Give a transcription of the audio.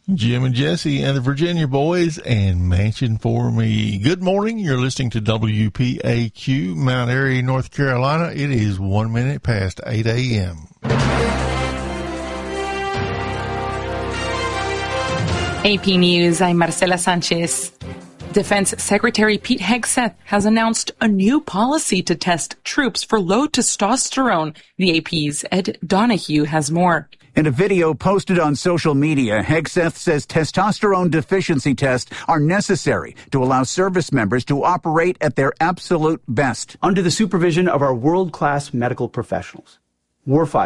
Jim and Jesse and the Virginia Boys and Mansion for Me. Good morning. You're listening to WPAQ, Mount Airy, North Carolina. It is 1 minute past 8 a.m. AP News, I'm Marcela Sanchez. Defense Secretary Pete Hegseth has announced a new policy to test troops for low testosterone. The AP's Ed Donahue has more. In a video posted on social media, Hegseth says testosterone deficiency tests are necessary to allow service members to operate at their absolute best. Under the supervision of our world-class medical professionals, warfighters